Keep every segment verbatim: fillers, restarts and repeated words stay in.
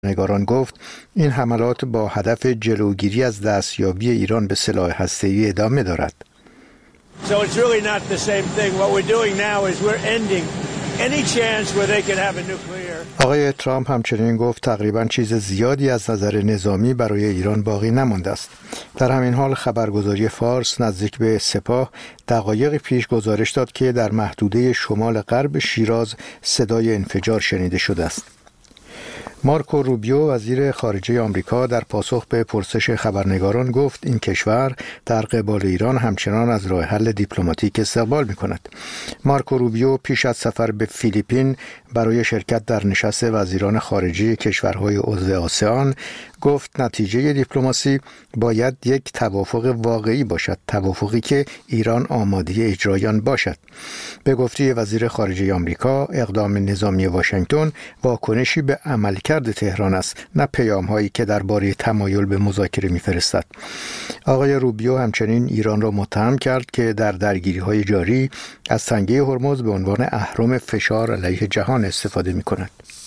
نگاران گفت این حملات با هدف جلوگیری از دستیابی ایران به سلاح هسته‌ای ادامه دارد. So it's really not the same thing. What we're doing now is we're ending any chance where they can have a nuclear. آقای ترامپ همچنین گفت تقریباً چیز زیادی از نظر نظامی برای ایران باقی نمانده است. در همین حال خبرگزاری فارس نزدیک به سپاه دقایق پیش گزارش داد که در محدوده شمال غرب شیراز صدای انفجار شنیده شده است. مارکو روبیو وزیر خارجه آمریکا در پاسخ به پرسش خبرنگاران گفت این کشور در قبال ایران همچنان از راه حل دیپلماتیک استقبال می‌کند. مارکو روبیو پیش از سفر به فیلیپین برای شرکت در نشست وزیران خارجه کشورهای عضو آسیان گفت نتیجه دیپلماسی باید یک توافق واقعی باشد، توافقی که ایران آماده اجرای آن باشد. به گفته وزیر خارجه آمریکا اقدام نظامی واشنگتن واکنشی به عملکرد تهران است، نه پیام‌هایی که درباره تمایل به مذاکره می‌فرستد. آقای روبیو همچنین ایران را متهم کرد که در درگیری‌های جاری از تنگه هرمز به عنوان اهرم فشار علیه جهان استفاده می‌کند.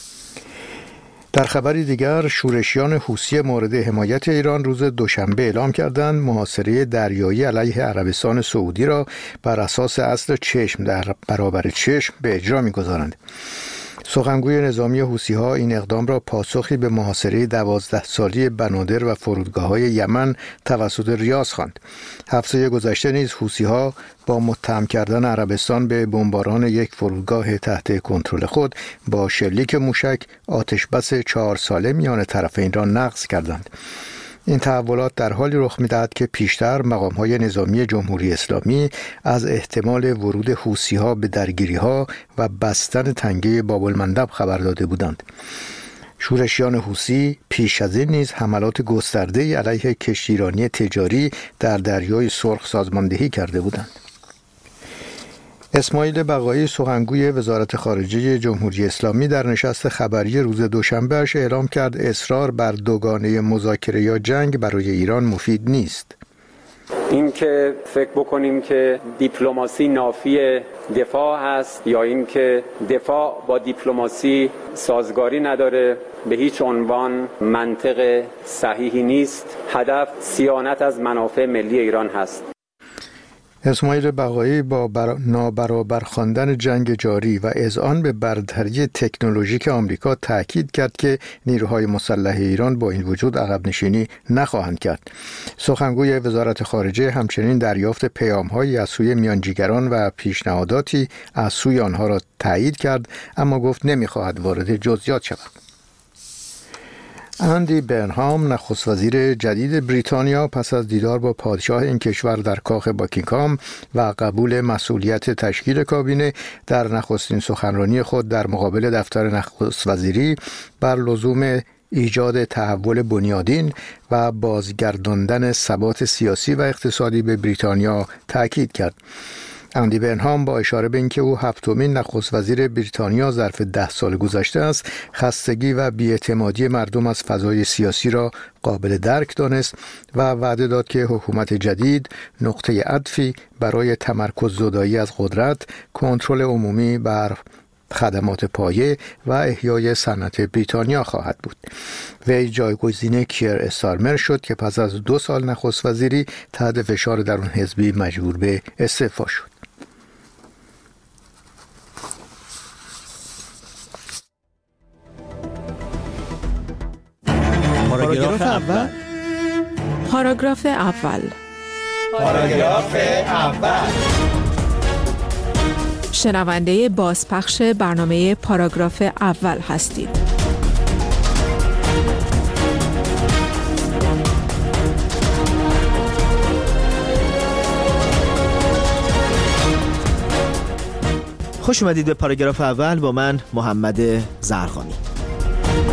در خبری دیگر شورشیان حوثی مورد حمایت ایران روز دوشنبه اعلام کردند محاصره دریایی علیه عربستان سعودی را بر اساس اصل چشم در برابر چشم به اجرا می‌گذارند. سخنگوی نظامی حوثی‌ها این اقدام را پاسخی به محاصره دوازده سالی بنادر و فرودگاه‌های یمن توسط ریاض خواند. هفته گذشته نیز حوثی‌ها با متهم کردن عربستان به بمباران یک فرودگاه تحت کنترل خود با شلیک موشک آتشبس چهار ساله میان طرفین را نقض کردند. این تحولات در حالی رخ می‌دهد که پیشتر مقام‌های نظامی جمهوری اسلامی از احتمال ورود حوثی‌ها به درگیری‌ها و بستن تنگه باب‌المندب خبر داده بودند. شورشیان حوثی پیش از این نیز حملات گسترده‌ای علیه کشتیرانی تجاری در دریای سرخ سازماندهی کرده بودند. اسماعیل بقایی سخنگوی وزارت خارجه جمهوری اسلامی در نشست خبری روز دوشنبهش اعلام کرد اصرار بر دوگانه مذاکره یا جنگ برای ایران مفید نیست. این که فکر بکنیم که دیپلماسی نافی دفاع هست یا این که دفاع با دیپلماسی سازگاری نداره به هیچ عنوان منطق صحیحی نیست. هدف صیانت از منافع ملی ایران هست. اسماعیل بقایی با بر... نابرابر خواندن جنگ جاری و اذعان به برتری تکنولوژیک آمریکا تاکید کرد که نیروهای مسلح ایران با این وجود عقب نشینی نخواهند کرد. سخنگوی وزارت خارجه همچنین دریافت پیام‌هایی از سوی میانجیگران و پیشنهاداتی از سوی آنها را تایید کرد، اما گفت نمی‌خواهد وارد جزئیات شود. اندی برنهام نخست وزیر جدید بریتانیا پس از دیدار با پادشاه این کشور در کاخ باکینگهام و قبول مسئولیت تشکیل کابینه در نخستین سخنرانی خود در مقابل دفتر نخست وزیری بر لزوم ایجاد تحول بنیادین و بازگرداندن ثبات سیاسی و اقتصادی به بریتانیا تاکید کرد. اندی برنهام با اشاره به اینکه او هفتمین نخست وزیر بریتانیا ظرف ده سال گذشته است، خستگی و بی‌اعتمادی مردم از فضای سیاسی را قابل درک دانست و وعده داد که حکومت جدید نقطه عطفی برای تمرکز زدایی از قدرت، کنترل عمومی بر خدمات پایه و احیای صنعت بریتانیا خواهد بود. وی جایگزین کیر استارمر شد که پس از دو سال نخست وزیری تحت فشار درون حزبی مجبور به استعفا شد. پاراگراف اول. پاراگراف اول. پاراگراف اول. شنونده بازپخش برنامه پاراگراف اول هستید. خوش اومدید به پاراگراف اول با من محمد زرخانی.